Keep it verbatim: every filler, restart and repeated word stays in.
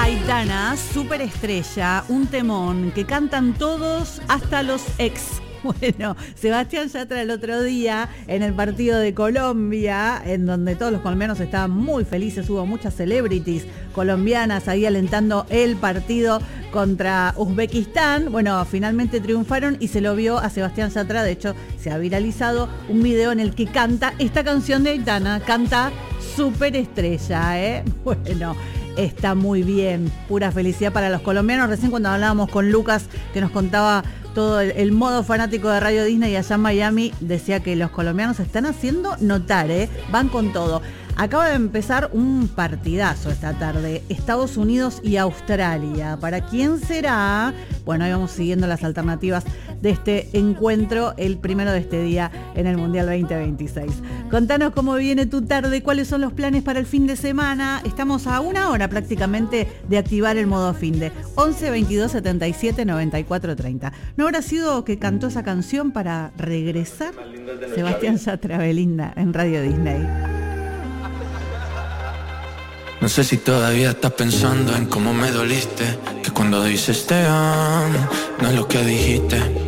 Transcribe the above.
Aitana, superestrella, un temón que cantan todos hasta los ex. Bueno, Sebastián Yatra el otro día en el partido de Colombia, en donde todos los colombianos estaban muy felices, hubo muchas celebrities colombianas ahí alentando el partido contra Uzbekistán. Bueno, finalmente triunfaron y se lo vio a Sebastián Yatra. De hecho, se ha viralizado un video en el que canta esta canción de Aitana, canta Superestrella, ¿eh? Bueno, está muy bien, pura felicidad para los colombianos. Recién cuando hablábamos con Lucas, que nos contaba todo el, el modo fanático de Radio Disney allá en Miami, decía que los colombianos se están haciendo notar, ¿eh? Van con todo. Acaba de empezar un partidazo esta tarde, Estados Unidos y Australia. ¿Para quién será? Bueno, ahí vamos siguiendo las alternativas de este encuentro, el primero de este día en el Mundial veinte veintiséis. Contanos cómo viene tu tarde, cuáles son los planes para el fin de semana. Estamos a una hora prácticamente de activar el modo finde. once veintidós setenta y siete noventa y cuatro treinta. ¿No habrá sido que cantó esa canción para regresar? Sebastián Yatra, Belinda, en Radio Disney. No sé si todavía estás pensando en cómo me doliste, que cuando dices te amo, no es lo que dijiste.